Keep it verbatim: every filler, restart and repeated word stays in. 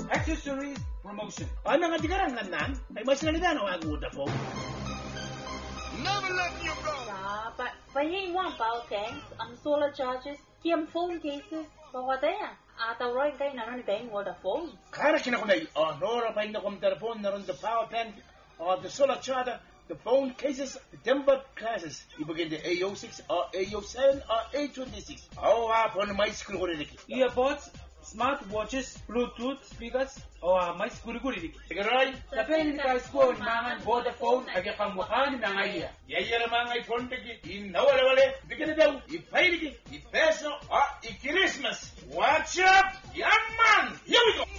accessories promotion. Ano nga di karangan nan? Ay mas nalita no ang Vodafone. Never let you go. Ah, but but he want power tanks, um solar chargers, kiam phone cases, bawa daya. Ata roy kay nanon kay Vodafone. Kara kina ko na oh no ra pa ina kom telephone naron the power bank or the solar charger, the phone cases, the tempered classes. Ibigay the A O six or A O seven or A twenty-six. Oh, apon may school ko rin. Earpods, smart watches, Bluetooth speakers, o uh, may siguri-guri. Sige Roy. Sa Pilipinas ko, mangan Vodafone, agya pangmukhan ng iya. Yaya na mga iPhone tagi, inawala-wala, bigyan na daw, ipay lagi, ipeso, o i-Christmas. Watch up, young man! Here we go!